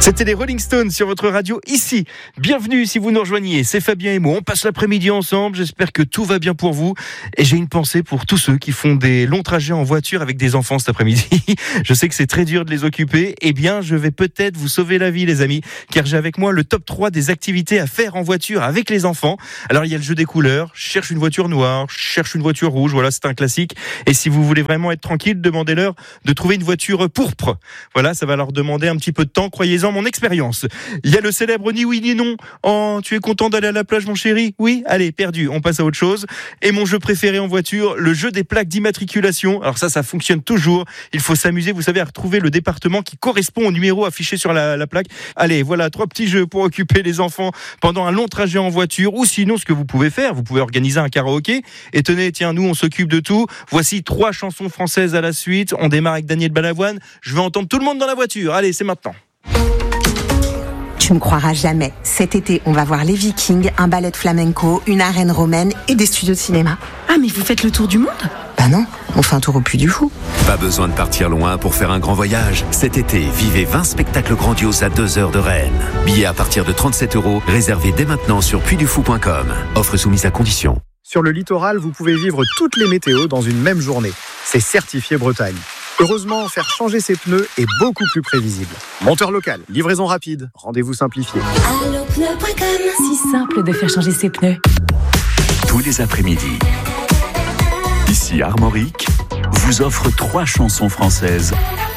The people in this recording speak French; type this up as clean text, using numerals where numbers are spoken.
C'était les Rolling Stones sur votre radio ici. Bienvenue si vous nous rejoignez, c'est Fabien et moi. On passe l'après-midi ensemble, j'espère que tout va bien pour vous. Et j'ai une pensée pour tous ceux qui font des longs trajets en voiture avec des enfants cet après-midi. Je sais que c'est très dur de les occuper. Eh bien, je vais peut-être vous sauver la vie les amis, car j'ai avec moi le top 3 des activités à faire en voiture avec les enfants. Alors il y a le jeu des couleurs, je cherche une voiture noire, je cherche une voiture rouge, voilà c'est un classique. Et si vous voulez vraiment être tranquille, demandez-leur de trouver une voiture pourpre. Voilà, ça va leur demander un petit peu de temps, croyez-en mon expérience. Il y a le célèbre ni oui ni non. Oh, tu es content d'aller à la plage mon chéri? Oui? Allez, perdu, on passe à autre chose. Et mon jeu préféré en voiture, le jeu des plaques d'immatriculation. Alors ça fonctionne toujours. Il faut s'amuser, vous savez, à retrouver le département qui correspond au numéro affiché sur la plaque. Allez, voilà, 3 petits jeux pour occuper les enfants pendant un long trajet en voiture. Ou sinon, ce que vous pouvez faire, vous pouvez organiser un karaoké. Et tenez, tiens, nous, on s'occupe de tout. Voici 3 chansons françaises à la suite. On démarre avec Daniel Balavoine. Je veux entendre tout le monde dans la voiture. Allez, c'est maintenant. Tu ne croiras jamais. Cet été, on va voir les Vikings, un ballet de flamenco, une arène romaine et des studios de cinéma. Ah, mais vous faites le tour du monde ? Bah non, on fait un tour au Puy du Fou. Pas besoin de partir loin pour faire un grand voyage. Cet été, vivez 20 spectacles grandioses à 2 heures de Rennes. Billets à partir de 37 €, réservés dès maintenant sur puydufou.com. Offre soumise à condition. Sur le littoral, vous pouvez vivre toutes les météos dans une même journée. C'est certifié Bretagne. Heureusement, faire changer ses pneus est beaucoup plus prévisible. Monteur local, livraison rapide, rendez-vous simplifié. Allopneu.com. Si simple de faire changer ses pneus. Tous les après-midi, ici Armorique vous offre 3 chansons françaises